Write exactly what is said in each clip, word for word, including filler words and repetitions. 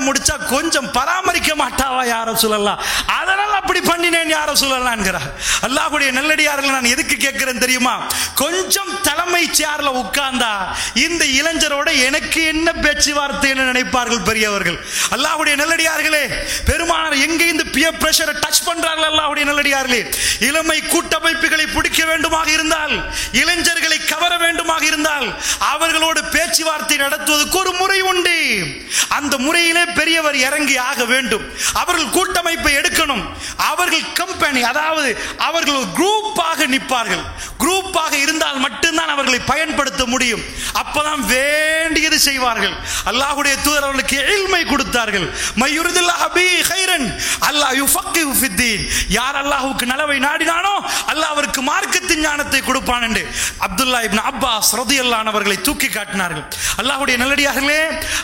கல்யாணம் முடிச்சா கொஞ்சம் பராமரிக்க மாட்டாவா யா ரசூலல்லாஹ், அதனால அப்படி பண்ணினேன் யா ரசூலல்லாஹ் என்கிறார். அல்லாஹ்வுடைய நல்லடியார்கள், நான் எதுக்கு கேட்கிறேன் தெரியுமா? கொஞ்சம் தலைமை சேர்ல உட்கார்ந்தா இந்த இளைஞரோட எனக்கு என்ன பேச்சுவார்த்தை என்ன நினைப்பார்கள் பெரியவர்கள். அல்லாஹ்வுடைய நல்லடியார்களே, பெருமானார் எங்க இந்த பியர் பிரஷரை டச் பண்றார்கள். அல்லாஹ்வுடைய நல்லடியார்களே, இளமை கூட்டமைப்புகளை பிடிக்க வேண்டுமாக இருந்தால், இளைஞர்களை கவர வேண்டுமாக இருந்தால், அவர்களோடு பேச்சுவார்த்தை நடத்துவதற்கு ஒரு முறை உண்டு. அந்த முறையிலே பெரியவர் இறங்கி ஆக வேண்டும். அவர்கள் கூட்டமைப்பை எடுக்கணும். அவர்கள் கம்பெனி, அதாவது அவர்கள் குரூப்பாக நிற்பார்கள். குரூப்பாக இருந்தால் மட்டும்தான் அவர்களை பயன்படுத்த முடியும். அப்பதான் வேண்டியது செய்வார்கள். அல்லாஹ்வுடைய தூதர் அவர்களுக்கு இல்மை கொடுத்தார்கள். மய்யுரிதுல்லாஹு பிஹி கைரன் அல்லாஹ் யுஃபக்கிஹு ஃபித்தீன். யார் அல்லாஹ்வுக்கு நலவை நாடினானோ அல்லாஹ் அவருக்கு மார்க்கத்தின் ஞானத்தை கொடுப்பான் என்று அப்துல்லாஹ் இப்னு அப்பாஸ் ரலியல்லாஹு அன்ஹு அவர்களை தூக்கி காட்டினார்கள். அல்லாஹ்வுடைய நல்லடியார்களே,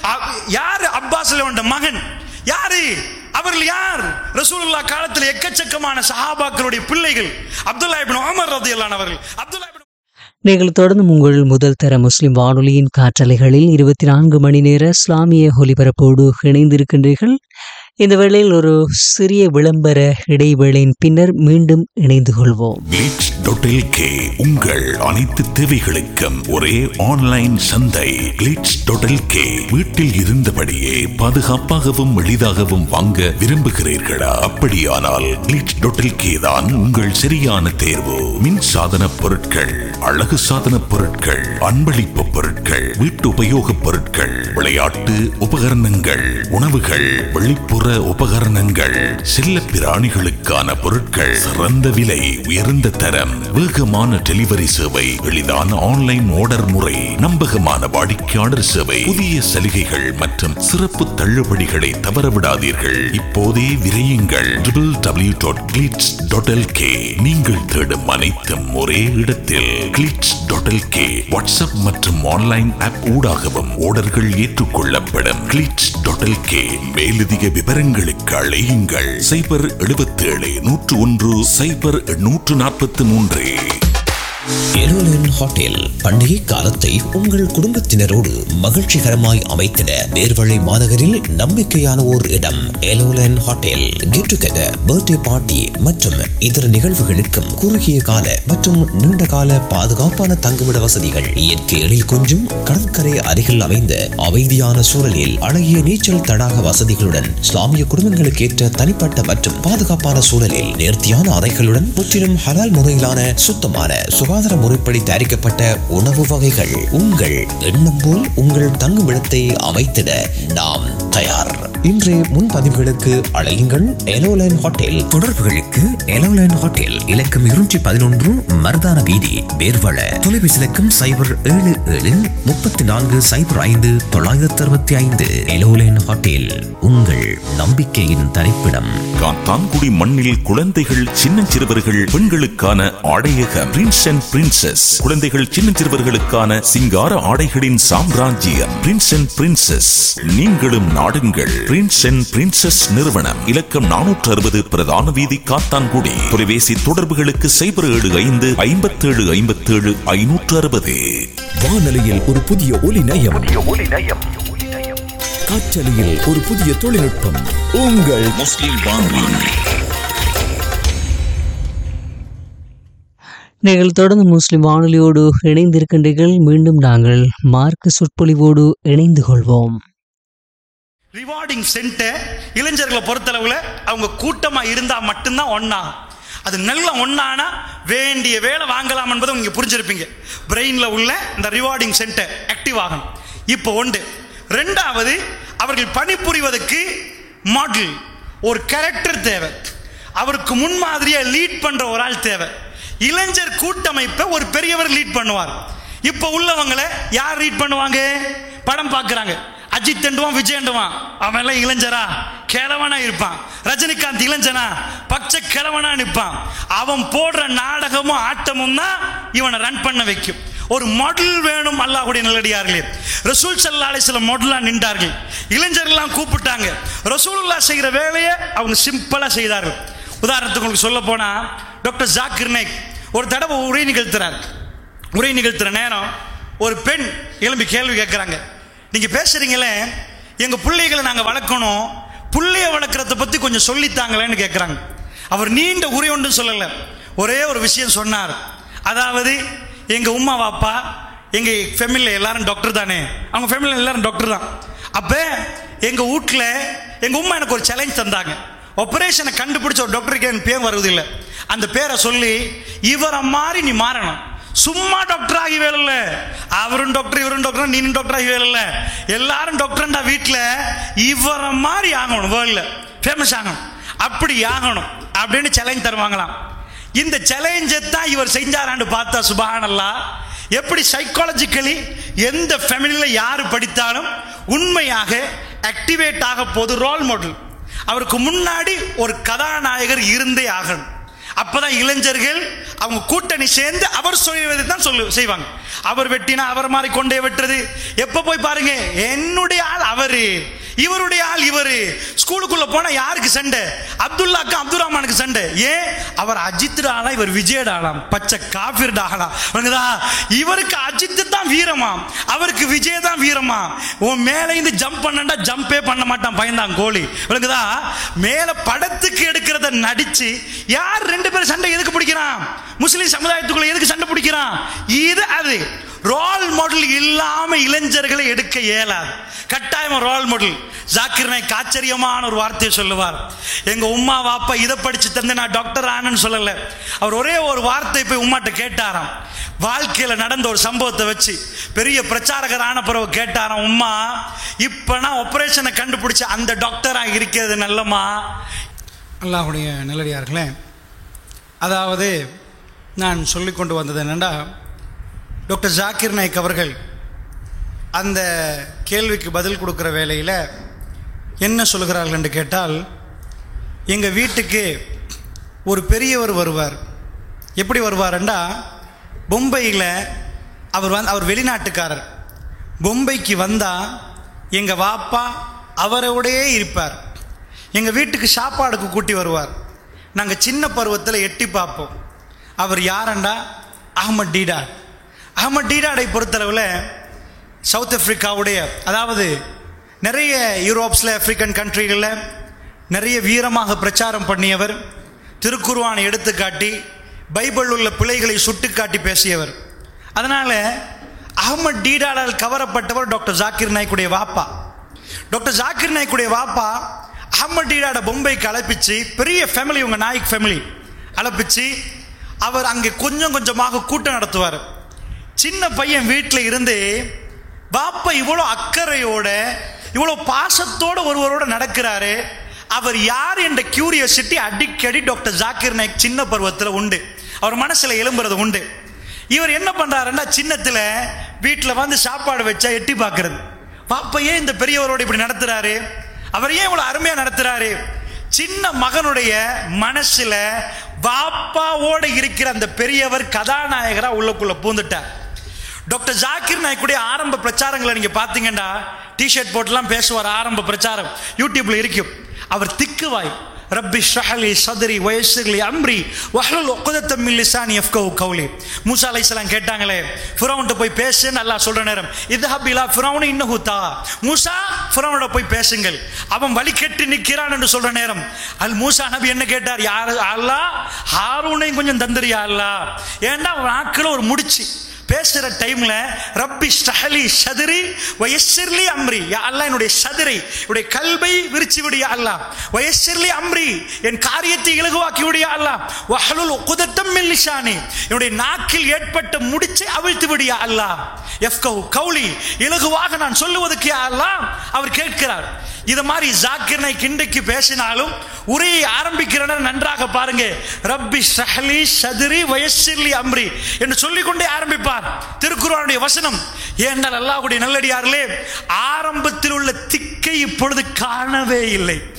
யார் அப்பாஸ் அவருடைய மகன் யாரு? அவர்கள் யார்? ரசூலுல்லாஹ் காலத்தில் எக்கச்சக்கமான சஹாபாக்களுடைய பிள்ளைகள். அப்துல்லாஹ் இப்னு உமர் ரலியல்லாஹு அன்ஹு அவர்கள். அப்துல்லாஹ் நீங்கள் தொடர்ந்து உங்கள் முதல் தர முஸ்லிம் வானொலியின் காற்றலைகளில் இருபத்தி நான்கு மணி நேர இஸ்லாமிய ஒலிபரப்போடு இணைந்திருக்கின்றீர்கள். இந்த வேளையில் ஒரு சிறிய விளம்பர இடைவேளையின் பின்னர் மீண்டும் இணைந்து கொள்வோம். கிளிட்ஸ் டாட் எல்கே உங்கள் அனைத்து தேவைகளுக்கும் ஒரே ஆன்லைன் சந்தை. Glitz dot LK. வீட்டில் இருந்தபடியே பாதுகாப்பாகவும் எளிதாகவும் வாங்க விரும்புகிறீர்களா? அப்படியானால் கிளிட்ஸ் டாட் எல்கே தான் உங்கள் சரியான தேர்வு. மின் சாதன பொருட்கள், அழகு சாதன பொருட்கள், அன்பளிப்பு பொருட்கள், வீட்டு உபயோக பொருட்கள், விளையாட்டு உபகரணங்கள், உணவுகள், வெளிப்புற உபகரணங்கள், செல்ல பிராணிகளுக்கான பொருட்கள், சிறந்த விலை, உயர்ந்த தரம், வேகமான டெலிவரி சேவை, எளிதான ஆன்லைன் ஆர்டர் முறை, நம்பகமான வாடிக்கையாளர் சேவை, புதிய சலுகைகள் மற்றும் சிறப்பு தள்ளுபடிகளை தவறவிடாதீர்கள். இப்போதே விரையுங்கள். W W W dot glitz dot LK. நீங்கள் தேடும் அனைத்தும் ஒரே இடத்தில். Glitz dot LK. வாட்ஸ்அப் மற்றும் ஆன்லைன் ஆப் ஊடாகவும் ஆர்டர்கள் ஏற்றுக்கொள்ளப்படும். Glitz dot LK. மேலதிக விவரங்களுக்கு அழையுங்கள். சைபர் எழுபத்தி ஏழு நூற்று ஒன்று சைபர் நூற்று நாற்பத்தி மூன்று. எலோலன் ஹோட்டல் பண்டிகை காலத்தை உங்கள் குடும்பத்தினரோடு மகிழ்ச்சிகரமாய் அமைத்திட நேர்வழி மாநகரில் நம்பிக்கையான ஓர் இடம். எலோலன் hotel. Get together, birthday party மற்றும் இதர நிகழ்வுகளுக்கும் குறுகிய கால மற்றும் நீண்ட கால பாதுகாப்பான தங்குமிட வசதிகள், இயற்கை எழில் கொஞ்சும் கடற்கரை அருகில் அமைந்த அமைதியான சூழலில் அழகிய நீச்சல் தடாக வசதிகளுடன், இஸ்லாமிய குடும்பங்களுக்கு ஏற்ற தனிப்பட்ட மற்றும் பாதுகாப்பான சூழலில் நேர்த்தியான அறைகளுடன், முற்றிலும் ஹலால் முறையிலான சுத்தமான சுகாதார முறைப்படி தயாரிக்கப்பட்ட உணவு வகைகள். உங்கள் எண்ணம் போல் உங்கள் தங்குமிடத்தை அமைத்திட நாம் தயார். இன்றைய முன்பதிவுகளுக்கு அழையுங்கள். எலோலைன் ஹோட்டல். தொடர்புகளுக்கு எலோலைன் ஹோட்டல், இலக்கம் இருநூற்றி பதினொன்று மர்தான வீதி, வேர்வள. தொலைபேசி இலக்கம் சைபர் ஏழு ஏழு முப்பத்தி நான்கு சைபர் ஐந்து தொள்ளாயிரத்தி அறுபத்தி ஐந்து. எலோலைன் ஹோட்டல், உங்கள் நம்பிக்கையின் தரிப்பிடம். காத்தான்குடி மண்ணில் குழந்தைகள், சின்னஞ்சிறுவர்கள், பெண்களுக்கான ஆடையகம் பிரின்ஸ் அண்ட் பிரின்சஸ். குழந்தைகள், சின்னஞ்சிறுவர்களுக்கான சிங்கார ஆடைகளின் சாம்ராஜ்யம் பிரின்ஸ் அண்ட் பிரின்சஸ். நீங்களும் நாடுங்கள். பிரின்ஸ் அண்ட் பிரின்சஸ் நிறுவனம், இலக்கம் நானூற்று அறுபது பிரதான வீதி, காத்தான்குடி. தொலைபேசி தொடர்புகளுக்கு சைபர் ஏழு ஐந்து ஐம்பத்தி ஏழு ஐம்பத்தி ஏழு ஐநூற்று அறுபது. வானொலியில் ஒரு புதிய ஒலி நயம், காற்றலையில் ஒரு புதிய தொழில்நுட்பம். உங்கள் முஸ்லிம் வானொலி. நீங்கள் தொடர்ந்து முஸ்லிம் வானொலியோடு இணைந்திருக்கின்றீர்கள். மீண்டும் நாங்கள் மார்க்க சொற்பொழிவோடு இணைந்து கொள்வோம். ரிவார்டிங் சென்டர் இளைஞர்களை பொறுத்தளவுல அவங்க கூட்டமா இருந்தா மட்டும்தான் ஒன்னா. அது நல்ல ஒன்னானா வேண்டிய வேலை வாங்கலாம் என்பதை நீங்க புரிஞ்சிருப்பீங்க. பிரெயின்ல உள்ள இந்த ரிவார்டிங் சென்டர் ஆக்டிவ் ஆகணும். இப்போ ஒன்று. ரெண்டாவது, அவர்கள் பணிபுரிவதற்கு மாடல், ஒரு கேரக்டர் தேவை. அவருக்கு முன்மாதிரியா லீட் பண்ற ஒரு ஆள் தேவை. இளைஞர் கூட்டமைப்பை ஒரு பெரியவர் லீட் பண்ணுவார். இப்போ உள்ளவங்களை யார் லீட் பண்ணுவாங்க? படம் பார்க்குறாங்க. அஜித் தண்டுவான், விஜய் தண்டுவான், அவன் எல்லாம் இளைஞரா கிழவனா இருப்பான். ரஜினிகாந்த் இளைஞனா பச்சை கிழவனா நிற்பான். அவன் போடுற நாடகமும் ஆட்டமும் தான் இவனை ரன் பண்ண வைக்கும். ஒரு மாடல் வேணும். அல்லாஹ்வுடைய நல்லடியார்களே, ரசூல் ஸல்லல்லாஹு அலைஹி வஸல்லம் மாடலா நின்றார்கள். இளைஞர்கள்லாம் கூப்பிட்டாங்க. ரசூலுல்லாஹ் செய்கிற வேலையை அவங்க சிம்பிளா செய்தார்கள். உதாரணத்துக்கு உங்களுக்கு சொல்ல போனா, டாக்டர் ஜாக்கிர் நாயக் ஒரு தடவை உரை நிகழ்த்துறார். உரை நிகழ்த்துற நேரம் ஒரு பெண் எழும்பி கேள்வி கேட்குறாங்க. நீங்கள் பேசுறீங்களே, எங்கள் பிள்ளைகளை நாங்கள் வளர்க்கணும், பிள்ளைய வளர்க்குறத பற்றி கொஞ்சம் சொல்லித்தாங்களேன்னு கேட்குறாங்க. அவர் நீண்ட உரை ஒன்றும் சொல்லலை, ஒரே ஒரு விஷயம் சொன்னார். அதாவது எங்கள் உம்மா வாப்பா எங்கள் ஃபேமிலியில் எல்லாரும் டாக்டர் தானே, அவங்க ஃபேமிலியில் எல்லாரும் டாக்டர் தான். அப்போ எங்கள் வீட்டில் எங்கள் உம்மா எனக்கு ஒரு சேலஞ்ச் தந்தாங்க. ஆப்ரேஷனை கண்டுபிடிச்ச ஒரு டாக்டருக்கு என் பேர் வருவதில்லை, அந்த பேரை சொல்லி இவரை மாதிரி நீ மாறணும். சும்மா டாக்டர் ஆகி வேலை இல்லை, அவரும் டாக்டர் இவரும் டாக்டர் நீனும் டாக்டர் ஆகி வேலை இல்லை, எல்லாரும் டாக்டர்ண்டா வீட்டில் இவரை மாதிரி ஆகணும், வேர்ல்டில் ஃபேமஸ் ஆகணும், அப்படி ஆகணும் அப்படின்னு சேலஞ்ச் தருவாங்களாம். இந்த சேலஞ்சை தான் இவர் செஞ்சாரான்னு பார்த்தா சுப்ஹானல்லாஹ், எப்படி சைக்காலஜிக்கலி எந்த ஃபேமிலியில் யார் படித்தாலும் உண்மையாக ஆக்டிவேட் ஆக போது ரோல் மாடல். அவருக்கு முன்னாடி ஒரு கதாநாயகர் இருந்தே ஆகணும். அப்பதான் இளைஞர்கள் அவங்க கூட்டணி சேர்ந்து அவர் சொல்லுவதை தான் சொல்லு செய்வாங்க. அவர் வெட்டினா அவர் மாதிரி கொண்டே வெட்டுறது. எப்ப போய் பாருங்க, என்னுடைய ஆள் அவரு, இவருடைய ஆள் இவரு. ஸ்கூலுக்குள்ள போனா யாருக்கு சண்டை? அப்துல்லாக்கு அப்துல் ரஹ்மானுக்கு சண்டை. ஏன்? அவர் அஜித் ஆளா, இவர் விஜய் ஆளாம், பச்சை காஃபிர் ஆளா. இவருக்கு அஜித் தான் வீரமா, அவருக்கு விஜய் தான் வீரமா. உன் மேல இருந்து ஜம்ப் பண்ணா ஜம்பே பண்ண மாட்டான், பயந்தான் கோழி. விளங்குதா? மேல படத்துக்கு எடுக்கிறத நடிச்சு யார் ரெண்டு பேரும் சண்டை எதுக்கு பிடிக்கிறான்? முஸ்லிம் சமுதாயத்துக்குள்ள எதுக்கு சண்டை பிடிக்கிறான்? இது அது ரோல் மாடல் இல்லாம இளைஞர்களை எடுக்க இயலாது. கட்டாயமா ரோல் மாடல். ஜாக்கிர் நாயக் ஆச்சரியமான ஒரு வார்த்தையை சொல்லுவார். எங்க உம்மா வாப்பா இதை படிச்சு தந்து நான் டாக்டர் ஆனன்னு சொல்லல, அவர் ஒரே ஒரு வார்த்தை போய் உம்மாட்ட கேட்டாராம். வாழ்க்கையில நடந்த ஒரு சம்பவத்தை வச்சு பெரிய பிரச்சாரகர் ஆன பிறகு கேட்டாராம், உம்மா இப்ப நான் ஆபரேஷனை கண்டுபிடிச்ச அந்த டாக்டரா இருக்கிறது நல்லமா? அல்லாஹ்வுடைய நல்லடியார்களே, அதாவது நான் சொல்லிக் கொண்டு வந்தது என்னென்னா, டாக்டர் ஜாக்கிர் நாயக் அவர்கள் அந்த கேள்விக்கு பதில் கொடுக்குற வேளையில் என்ன சொல்கிறார்கள் என்று கேட்டால், எங்கள் வீட்டுக்கு ஒரு பெரியவர் வருவார். எப்படி வருவார்ண்டா, பொம்பையில் அவர் வந்து அவர் வெளிநாட்டுக்காரர். பொம்பைக்கு வந்தால் எங்கள் வாப்பா அவரோடையே இருப்பார். எங்கள் வீட்டுக்கு சாப்பாடுக்கு கூட்டி வருவார். நாங்கள் சின்ன பருவத்தில் எட்டி பார்ப்போம். அவர் யாரண்டா? அஹ்மத் டீடாட். அஹ்மத் டீடாடை பொறுத்தளவில் சவுத் ஆப்பிரிக்காவுடைய, அதாவது நிறைய யூரோப்ஸில் ஆப்பிரிக்கன் கண்ட்ரிகளில் நிறைய வீரமாக பிரச்சாரம் பண்ணியவர், திருக்குர்ஆனை எடுத்துக்காட்டி பைபிள் உள்ள பிழைகளை சுட்டு காட்டி பேசியவர். அதனால் அஹ்மத் டீடாடால் கவரப்பட்டவர் டாக்டர் ஜாக்கிர் நாயக்குடைய வாப்பா. டாக்டர் ஜாக்கிர் நாயக்குடைய வாப்பா அஹ்மத் டீடாட பொம்பைக்கு அழைப்பிச்சு, பெரிய ஃபேமிலி, உங்கள் நாயக் ஃபேமிலி அழைப்பிச்சு அவர் அங்கே கொஞ்சம் கொஞ்சமாக கூட்டம் நடத்துவார். சின்ன பையன் வீட்டில் இருந்து பாப்பா இவ்வளோ அக்கறையோட இவ்வளோ பாசத்தோட ஒருவரோட நடக்கிறாரு, அவர் யார் என்ற கியூரியாசிட்டி அடிக்கடி டாக்டர் ஜாக்கிர் நாயக் சின்ன பருவத்தில் உண்டு, அவர் மனசில் எழும்புறது உண்டு. இவர் என்ன பண்ணுறாருன்னா, சின்னத்தில் வீட்டில் வந்து சாப்பாடு வச்சா எட்டி பார்க்கறது. பாப்பா ஏன் இந்த பெரியவரோட இப்படி நடத்துறாரு, அவர் ஏன் இவ்வளோ அருமையாக நடத்துறாரு? சின்ன மகனுடைய மனசுல பாப்பாவோட இருக்கிற அந்த பெரியவர் கதாநாயகரா உள்ளக்குள்ள பூந்துட்டார். டாக்டர் ஜாக்கிர் நாயக்குடைய ஆரம்ப பிரச்சாரங்களை நீங்க பாத்தீங்கன்னா, டிஷர்ட் போட்டுலாம் பேசுவார். ஆரம்ப பிரச்சாரம் யூடியூப்ல இருக்கும். அவர் திக்குவாய், ரப்பி ஷ்ரஹ்லி சத்ரி வயஸ்ஸிர்லி அம்ரி வஹ்லுல் உக்தத்தம் மின் லிசானி யஃப்கஹு கௌலி. மூசா அலைஹிஸ்ஸலாம் கேட்டாங்களே, ஃபிரௌன்ட்ட போய் பேசுன்னு அல்லாஹ் சொல்ற நேரம், இத்ஹப் இலா ஃபிரௌன் இன்னஹு தா, மூசா ஃபிரௌனோட போய் பேசுங்கள், அவன் வழி கெட்டு நிற்கிறான் என்று சொல்ற நேரம், அல் மூசா நபி என்ன கேட்டார்? யார் அல்லாஹ், ஹாரூனையும் கொஞ்சம் தந்திரியா அல்லாஹ், ஏன்னா நாக்கில் ஒரு முடிச்சு பேசுற டைம்ல ரப்பி ஷ்ரஹ்லி சத்ரி வயஸ்ஸிர்லி அம்ரி, யா அல்லாஹ் என்னுடைய சதுரை, என்னுடைய கல்பை விரிச்சு விடு யா அல்லாஹ், வயஸ்ஸிர்லி அம்ரி என் காரியத்தை இலகுவாக்கி விடு யா அல்லாஹ், வஹ்லுல் உக்தத்தம் மின் லிசானி என்னுடைய நாக்கில் ஏற்பட்ட முடிச்சை அவிழ்த்து விடு யா அல்லாஹ், யஃப்கஹு கௌலி இலகுவாக நான் சொல்லுவதற்கு யா அல்லாஹ். அவர் கேட்கிறார். இத மாதிரி ஜாக்கிர் நாயக் இன்றைக்கு பேசினாலும் உரையை ஆரம்பிக்கிற நன்றாக பாருங்க, ரப்பி ஷ்ரஹ்லி சத்ரி வயஸ்ஸிர்லி அம்ரி என்று சொல்லிக்கொண்டே ஆரம்பிப்பார். திருக்குர்ஆனுடைய வசனம். ஏனென்றால் அல்லாஹ்வுடைய நல்லடியார்களே, ஆரம்பத்தில் உள்ள திக்கை இப்பொழுது காணவே இல்லை.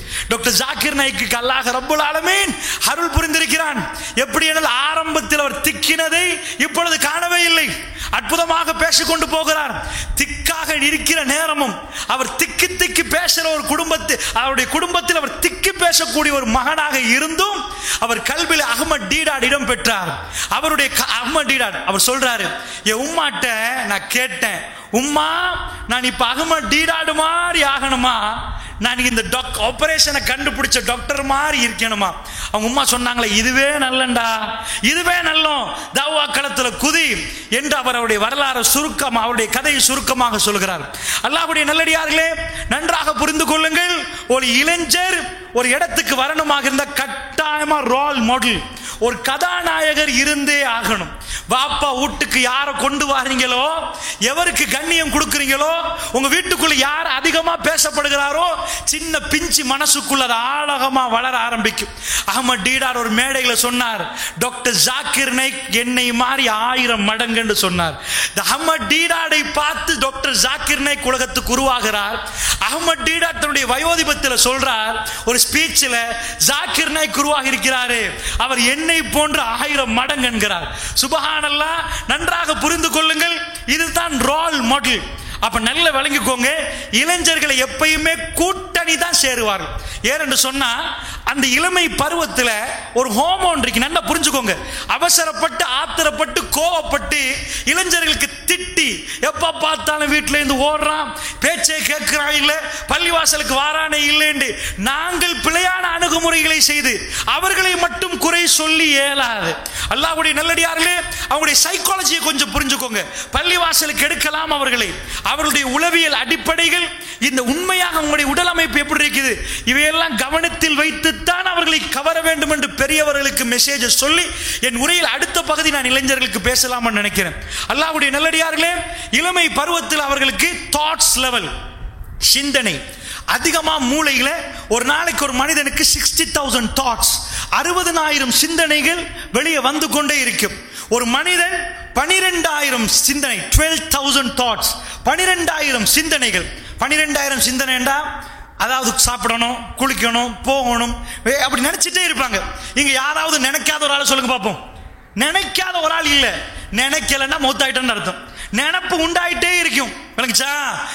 டாக்டர் ஜாக்கிர் நாய்க்கு அல்லாஹ் ரப்புல் ஆலமீன் அருள் புரிந்திருக்கிறான். எப்படி என்றால் ஆரம்பத்தில் அவர் திக்கினதை இப்பொழுது காணவே இல்லை. அற்புதமாக பேசிக்கொண்டு போகிறார். திக்காக இருக்கிற நேரமும் அவர் திக்கி திக்கி பேசுகிற ஒரு குடும்பத்தில், அவருடைய குடும்பத்தில் அவர் திக்கி பேசக்கூடிய ஒரு மகனாக இருந்தும் அவர் கல்வியில் அஹ்மத் டீடாட் இடம் பெற்றார். அவருடைய அஹ்மத் டீடாட் அவர் சொல்றாரு, என் உம்மாட்ட நான் கேட்டேன், உம்மா நான் இப்ப அஹ்மத் டீடாடு மாதிரி ஆகணுமா, நான் இந்த ஆபரேஷனை கண்டுபிடிச்ச டாக்டர் மாதிரி இருக்கணுமா? அவங்க உம்மா சொன்னாங்களே, இதுவே நல்லண்டா, இதுவே நல்லோம், தவ்வா களத்துல குதி என்று அவர் அவருடைய வரலாறு சுருக்கம், அவருடைய கதையை சுருக்கமாக சொல்கிறார். அல்லாஹ்வுடைய நல்லடியார்களே, நன்றாக புரிந்து கொள்ளுங்கள். ஒரு இளைஞர் ஒரு இடத்துக்கு வரணுமாக இருந்த கட்டாயமா ரோல் மாடல், ஒரு கதாநாயகர் இருந்தே ஆகணும். பாப்பா வீட்டுக்கு யாரை கொண்டு வாரீங்களோ, எவருக்கு கண்ணியம் கொடுக்குறீங்களோ, உங்க வீட்டுக்குள்ள யார் அதிகமா பேசப்படுகிறாரோ, சின்ன பிஞ்சு மனசுக்குள்ள அது ஆழகமா வளர ஆரம்பிக்கும். அஹ்மத் டீடாட் ஒரு மேடையில சொன்னார், டாக்டர் ஜாக்கிர் நாய்க் என்னை மாறி ஆயிரம் மடங்கு என்று சொன்னார். அஹ்மத் டீடாடை பார்த்து டாக்டர் ஜாக்கிர் நாய்க் உலகத்துக்கு உருவாகிறார். அஹ்மத் டீடாட் தன்னுடைய வயோதிபத்தில் சொல்றார் ஒரு ஸ்பீச்சில், ஜாக்கிர் நாய்க் உருவாகி இருக்கிறாரு, அவர் என்னை போன்ற ஆயிரம் மடங்கு என்கிறார். சுபஹானல்லாஹ். நன்றாக புரிந்து கொள்ளுங்கள், இதுதான் ரோல் மாடல். அப்ப நல்ல விளங்கிக்கோங்க, இளைஞர்களை எப்பயுமே கூட்டணி தான் சேருவார்கள். ஏனென்று சொன்னா அந்த இளமை பருவத்தில் ஒரு ஹோமோன் இருக்கு, நல்லா புரிஞ்சுக்கோங்க. அவசரப்பட்டு ஆத்திரப்பட்டு கோவப்பட்டு இளைஞர்களுக்கு திட்டி எப்ப பார்த்தாலும் வீட்டில இருந்து ஓடுறான், பேச்சை கேட்கிறான் இல்லை, பள்ளிவாசலுக்கு வாரானே இல்லைன்னு நாங்கள் பிழையான அணுகுமுறைகளை செய்து அவர்களை மட்டும் குறை சொல்லி இயலாது. அல்லாஹ்வுடைய நல்லடியார்களே, அவங்களுடைய சைக்காலஜியை கொஞ்சம் புரிஞ்சுக்கோங்க. பள்ளிவாசலுக்கு எடுக்கலாம் அவர்களை, அவர்களுடைய உளவியல் அடிப்படைகள், இந்த உண்மையாக உங்களுடைய உடல் அமைப்பு எப்படி இருக்குது, இவையெல்லாம் கவனத்தில் வைத்துத்தான் அவர்களை கவர வேண்டும் என்று பெரியவர்களுக்கு மெசேஜ் சொல்லி என் உரையில் அடுத்த பகுதி நான் இளைஞர்களுக்கு பேசலாம்னு நினைக்கிறேன். அல்லாஹ்வுடைய நல்லடியார்களே, இளமை பருவத்தில் அவர்களுக்கு தாட்ஸ் லெவல், சிந்தனை அதிகமா மூளையில ஒரு நாளைக்கு ஒரு மனிதனுக்கு சிக்ஸ்டி தௌசண்ட் தாட்ஸ், அறுபதனாயிரம் சிந்தனைகள் வெளியே வந்து கொண்டே இருக்கும். ஒரு மனிதன் பனிரெண்டாயிரம் சிந்தனை, டுவெல் தௌசண்ட் தாட்ஸ், பனிரெண்டாயிரம் சிந்தனைகள். பனிரெண்டாயிரம் சிந்தனைண்டா அதாவது சாப்பிடணும், குளிக்கணும், போகணும், அப்படி நினைச்சிட்டே இருப்பாங்க. இங்க யாராவது நினைக்காத ஒரு ஆள் சொல்லுங்க பார்ப்போம். நினைக்காத ஒரு ஆள் இல்ல, நினைக்கலன்னா மௌத்தாயிட்டேன்னு அர்த்தம். நினப்பு உண்டாயிட்டே இருக்கும். விளங்குச்சா?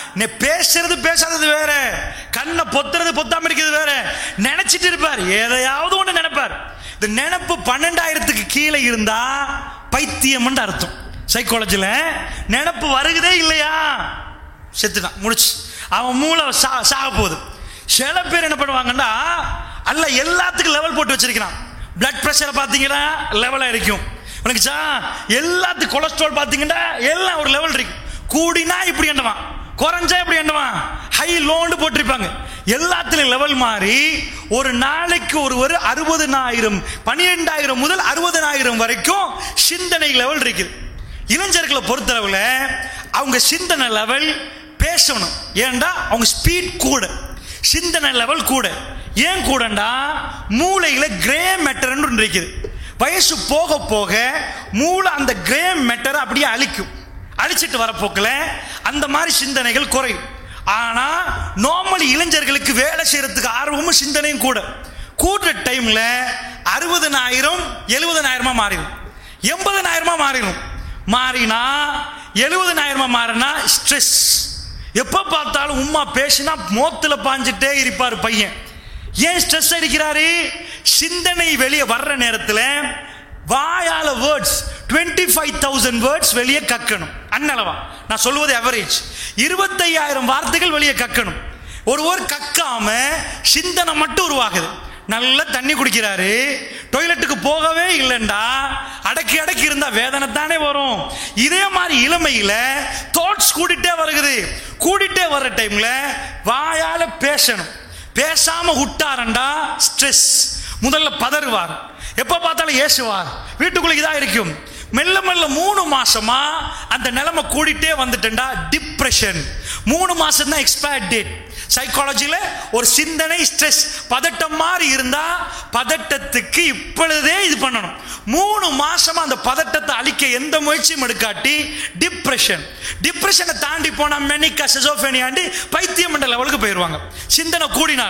பேசுறது பேசாதது வேற, கண்ணை பொத்துறது பொத்தாம இருக்கிறது வேற. நினைச்சிட்டு இருப்பார், எதையாவது ஒண்ணு நினைப்பார். இந்த நினப்பு பன்னெண்டாயிரத்துக்கு கீழே இருந்தா பைத்தியம் அர்த்தம். சைக்காலஜில நினப்பு வருகிறதே இல்லையா, செத்துட்டான், முடிச்சு, அவன் மூளை சாக போகுது. சில பேர் என்ன பண்ணுவாங்கன்னா, அல்ல எல்லாத்துக்கும் லெவல் போட்டு வச்சிருக்கிறான். பிளட் பிரஷர் பார்த்தீங்கன்னா லெவலா இருக்கும், எல்லாத்துக்கும் கொலஸ்ட்ரால் பார்த்தீங்கன்னா எல்லாம் ஒரு லெவல் இருக்கு. கூடினா இப்படி எண்ணுவான், குறைஞ்சா இப்படி எண்ணுவான், ஹை லோன்னு போட்டிருப்பாங்க. எல்லாத்திலும் லெவல் மாறி ஒரு நாளைக்கு ஒரு ஒரு அறுபதனாயிரம், பனிரெண்டாயிரம் முதல் அறுபதனாயிரம் வரைக்கும் சிந்தனை லெவல் இருக்குது. இளைஞர்களை பொறுத்தளவுல அவங்க சிந்தனை லெவல் பேசணும், ஏன்டா அவங்க ஸ்பீட் கூட, சிந்தனை லெவல் கூட. ஏன் கூடண்டா, மூளையில கிரே மேட்டர் இருக்குது. வயசு போக போக மூளை அந்த கிரே மேட்டரை அப்படியே அழிக்கும். அழிச்சிட்டு வரப்போக்கில் அந்த மாதிரி சிந்தனைகள் குறையும். ஆனா நார்மலி இளைஞர்களுக்கு வேலை செய்யறதுக்கு ஆர்வமும் சிந்தனையும் கூட. கூடுற டைம்ல அறுபதனாயிரம் எழுபதனாயிரமா மாறிடும், எண்பதனாயிரமா மாறிடும். மாறினா எழுபதனாயிரமா மாறினா ஸ்ட்ரெஸ். எப்ப பார்த்தாலும் உம்மா பேசினா மோத்துல பாஞ்சிட்டே இருப்பார் பையன். ஏன் ஸ்ட்ரெஸ் அடிக்கிறாரு? சிந்தனை வெளியே வர்ற நேரத்தில் வாயால words twenty five thousand words வெளியே கக்கணும். அன்னளவா நான் சொல்வது அவரேஜ் இருபத்தையாயிரம் வார்த்தைகள் வெளியே கக்கணும். ஒருவர் கக்காம சிந்தனை மட்டும் உருவாகுது. நல்ல தண்ணி குடிக்கிறாரு, டாய்லெட்டுக்கு போகவே இல்லைண்டா அடக்கி அடக்கி இருந்தா வேதனை தானே வரும். இதே மாதிரி இளமையில தாட்ஸ் கூடிட்டே வருகிறது. கூடிட்டே வர்ற டைம்ல வாயால பேசணும். பேசாம விட்டாரண்டா ஸ்ட்ரெஸ். முதல்ல பதறுவார், எப்ப பார்த்தாலும் ஏசுவார், வீட்டுக்குள்ள இதா இருக்கும். மெல்ல மெல்ல மூணு மாசமா அந்த நிலைமை கூடிட்டே வந்துட்டா டிப்ரெஷன். மூணு மாசம் தான் எக்ஸ்பயர் டேட். சைக்காலஜில ஒரு சிந்தனை ஸ்ட்ரெஸ் பதட்டம் மாதிரி இருந்தா பதட்டத்துக்கு இப்பொழுதே இது பண்ணணும். மூணு மாசமா அந்த பதட்டத்தை அழிக்க எந்த முயற்சியும் எடுக்காட்டி டிப்ரெஷன். டிப்ரெஷனை தாண்டி போனா மெனிக்கா சிசோஃபேனியாண்டி பைத்தியம் என்ற லெவலுக்கு போயிடுவாங்க. சிந்தனை கூடினாலும்